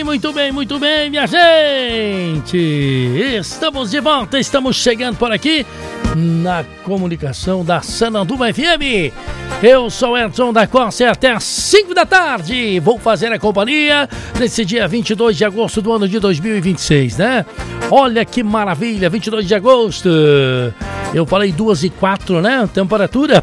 muito bem, minha gente! Estamos de volta, estamos chegando por aqui na comunicação da Sananduva FM. Eu sou Edson da Costa e até às 5 da tarde vou fazer a companhia nesse dia 22 de agosto do ano de 2026, né? Olha que maravilha, 22 de agosto. Eu falei 2:04, né? Temperatura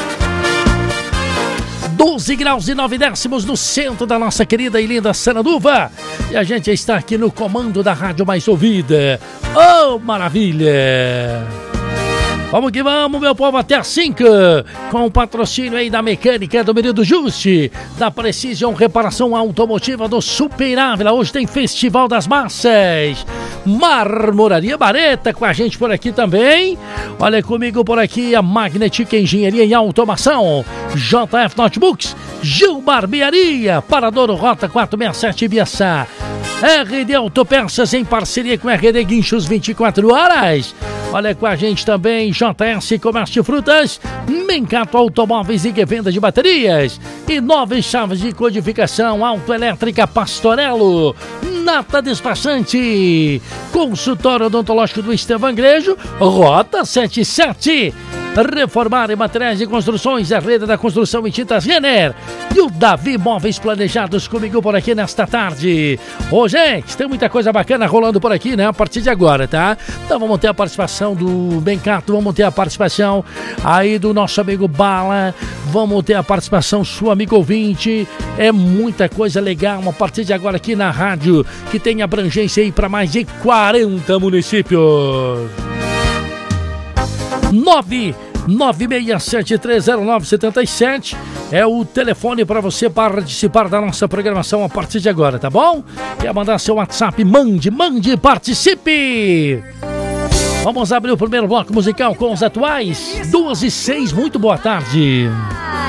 12 graus e 9 décimos no centro da nossa querida e linda Sananduva. E a gente está aqui no comando da rádio mais ouvida. Oh, maravilha! Vamos que vamos, meu povo, até às 5, com o patrocínio aí da mecânica do Menino Juste, da Precision Reparação Automotiva do Super Ávila. Hoje tem Festival das Massas. Marmoraria Bareta com a gente por aqui também. Olha comigo por aqui a Magnetic Engenharia e Automação, JF Notebooks, Gil Barbearia, Paradouro Rota 467 Biaçá, RD Autopeças em parceria com RD Guinchos 24 horas. Olha com a gente também JS Comércio de Frutas, Mencato Automóveis e Venda de Baterias, e Novas Chaves de Codificação Autoelétrica Pastorello, Nata Despachante, Consultório Odontológico do Estevão Grejo, Rota 77, Reformar em Materiais de Construções, a Rede da Construção em Tintas Renner, e o Davi Móveis Planejados comigo por aqui nesta tarde. Ô, gente, tem muita coisa bacana rolando por aqui, né? A partir de agora, tá? Então vamos ter a participação do Bencato, vamos ter a participação aí do nosso amigo Bala, vamos ter a participação sua amigo ouvinte. É muita coisa legal a partir de agora aqui na rádio, que tem abrangência aí para mais de 40 municípios. 996730977 é o telefone para você participar da nossa programação a partir de agora, tá bom? Quer mandar seu WhatsApp? Mande, participe! Vamos abrir o primeiro bloco musical com os atuais. 2:06, muito boa tarde.